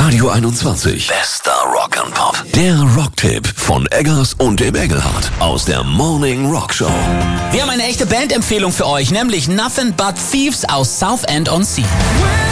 Radio 21. Bester Rock and Pop. Der Rocktipp von Eggers und dem Engelhardt aus der Morning Rock Show. Wir haben eine echte Bandempfehlung für euch, nämlich Nothing But Thieves aus Southend-on-Sea.